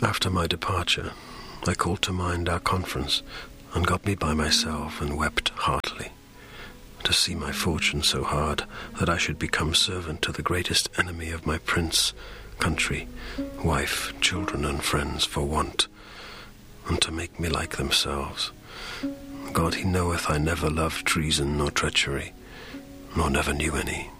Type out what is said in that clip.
After my departure, I called to mind our conference, and got me by myself, and wept heartily, to see my fortune so hard that I should become servant to the greatest enemy of my prince, country, wife, children, and friends, for want, and to make me like themselves. God, he knoweth I never loved treason nor treachery, nor never knew any.